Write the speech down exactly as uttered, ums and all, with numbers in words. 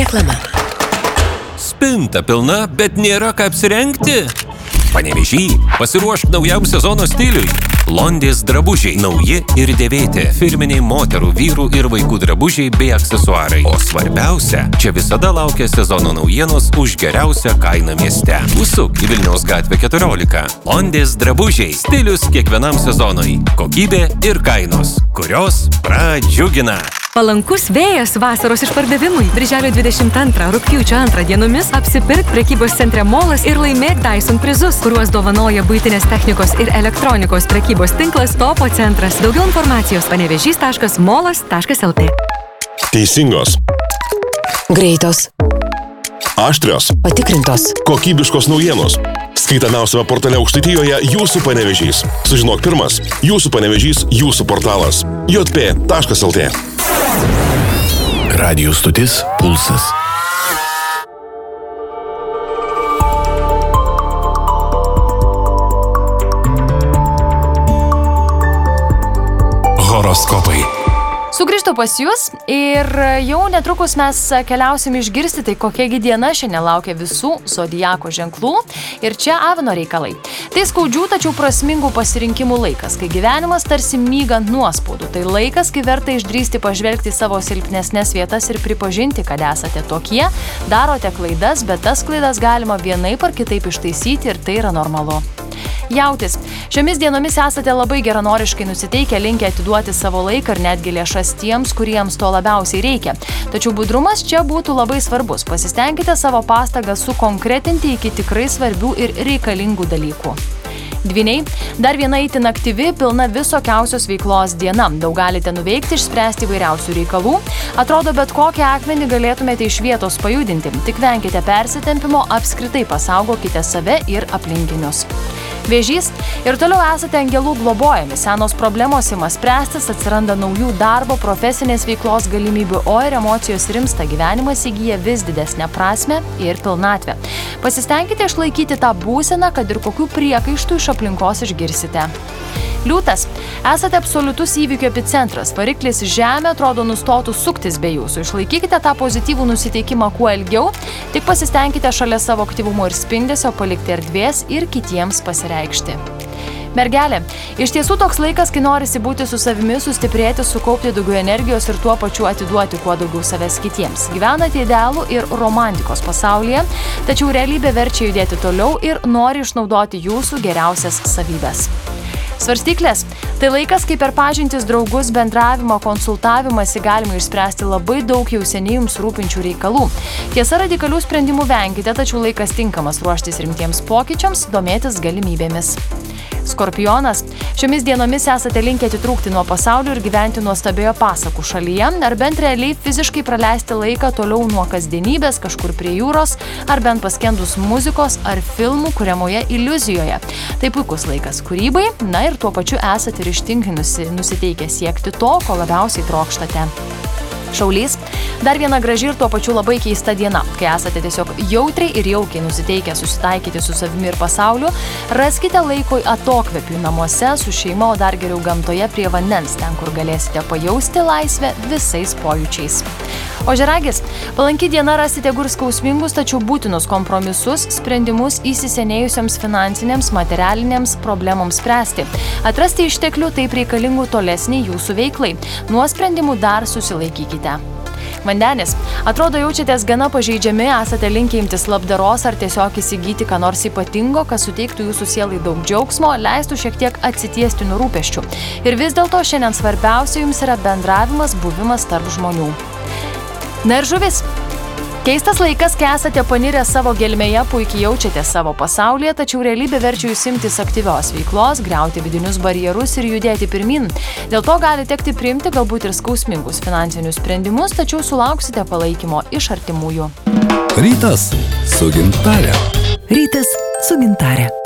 Reklama. Spinta pilna, bet nėra ką apsirengti? Panevėžy, pasiruošk naujam sezono stiliui. Londės drabužiai, nauji ir dėvėti. Firminiai moterų, vyrų ir vaikų drabužiai bei aksesuarai. O svarbiausia, čia visada laukia sezono naujienos už geriausią kainą mieste. Užsuk į Vilniaus gatvę keturiolika. Londės drabužiai, stilius kiekvienam sezonui. Kokybė ir kainos, kurios pradžiugina. Palankus vėjas vasaros išpardavimui. Birželio dvidešimt antrą, rugpjūčio antrą dienomis apsipirk prekybos centre Molas ir laimėk Dyson prizus, kuriuos dovanoja buitinės technikos ir elektronikos prekybos tinklas Topo centras. Daugiau informacijos panevėžys taškas molas taškas lt. Teisingos. Greitos. Aštrios. Patikrintos. Kokybiškos naujienos. Skaitamiausiame portale Aukštaitijoje Jūsų Panevėžys. Sužinok pirmas. Jūsų Panevėžys, Jūsų portalas. j p taškas lt. Radio stotis Pulsas. Horoskopai. Sugrįžtu pas jūs ir jau netrukus mes keliausim išgirsti, tai kokiagi diena šiandien laukia visų zodiako ženklų ir čia Avino reikalai. Tai skaudžių, tačiau prasmingų pasirinkimų laikas, kai gyvenimas tarsi mygant nuospaudų. Tai laikas, kai verta išdrįsti pažvelgti savo silpnesnės vietas ir pripažinti, kad esate tokie, darote klaidas, bet tas klaidas galima vienaip ar kitaip ištaisyti ir tai yra normalu. Jautis. Šiomis dienomis esate labai geranoriškai nusiteikę, linkę atiduoti savo laiką ir netgi lėšas tiems, kuriems to labiausiai reikia. Tačiau budrumas čia būtų labai svarbus. Pasistengkite savo pastangą sukonkretinti iki tikrai svarbių ir reikalingų dalykų. Dvyniai. Dar viena itin aktyvi, pilna visokiausios veiklos diena. Daug galite nuveikti, išspręsti įvairiausių reikalų. Atrodo, bet kokią akmenį galėtumėte iš vietos pajudinti. Tik venkite persitempimo, apskritai pasaugokite save ir aplinkinius. Vėžys. Ir toliau esate angelų globojami. Senos problemos ima spręstis, atsiranda naujų darbo, profesinės veiklos galimybių, o ir emocijos rimsta, gyvenimas įgyja vis didesnę prasmę ir pilnatvę. Pasistengkite išlaikyti tą būseną, kad ir kokių priekaištų iš aplinkos išgirsite. Liūtas. Esate absoliutus įvykių epicentras. Variklis žemė atrodo nustotų suktis be jūsų. Išlaikykite tą pozityvų nusiteikimą kuo ilgiau, tik pasistengkite šalia savo aktyvumo ir spindesio palikti erdvės ir kitiems pasireikšti. Mergelė. Iš tiesų toks laikas, kai norisi būti su savimi, sustiprėti, sukaupti daugiau energijos ir tuo pačiu atiduoti kuo daugiau savęs kitiems. Gyvenate idealų ir romantikos pasaulyje, tačiau realybė verčia judėti toliau ir nori išnaudoti jūsų geriausias savybes. Svarstyklės. Tai laikas, kai per pažintis, draugus, bendravimą, konsultavimąsi galima išspręsti labai daug jau seniai jums rūpinčių reikalų. Tiesa, radikalių sprendimų venkite, tačiau laikas tinkamas ruoštis rimtiems pokyčiams, domėtis galimybėmis. Skorpionas. Šiomis dienomis esate linkę atitrūkti nuo pasaulio ir gyventi nuostabioje pasakų šalyje, ar bent realiai fiziškai praleisti laiką toliau nuo kasdienybės, kažkur prie jūros, ar bent paskendus muzikos ar filmų kuriamoje iliuzijoje. Tai puikus laikas kūrybai, na ir tuo pačiu esate ryžtingai nusiteikę siekti to, ko labiausiai trokštate. Šaulys. Dar viena graži ir tuo pačiu labai keista diena, kai esate tiesiog jautriai ir jaukiai nusiteikę susitaikyti su savimi ir pasauliu, raskite laiko atokvėpių namuose, su šeima, o dar geriau gamtoje prie vandens, ten, kur galėsite pajausti laisvę visais pojūčiais. Ožiaragis. Palanki diena rasite gur skausmingus, tačiau būtinus kompromisus, sprendimus įsisenėjusiams finansinėms, materialinėms problemoms spręsti. Atrasti išteklių taip reikalingų tolesniai jūsų veiklai. Nuo sprendimų dar susilaikykite. Vandenis. Atrodo, jaučiatės gana pažeidžiami, esate linkę imtis labdaros ar tiesiog įsigyti ką nors ypatingo, kas suteiktų jūsų sielai daug džiaugsmo, leistų šiek tiek atsitiesti nuo rūpesčių. Ir vis dėlto šiandien svarbiausia jums yra bendravimas, buvimas tarp žmonių. Na ir žuvis. Keistas laikas, kai esate panirę savo gelmėje, puikiai jaučiate savo pasaulyje, tačiau realybė verčia jūs imtis aktyvios veiklos, griauti vidinius barjerus ir judėti pirmin. Dėl to gali tekti priimti galbūt ir skausmingus finansinius sprendimus, tačiau sulauksite palaikymo iš artimųjų. Rytas su Gintare. Rytas su Gintare.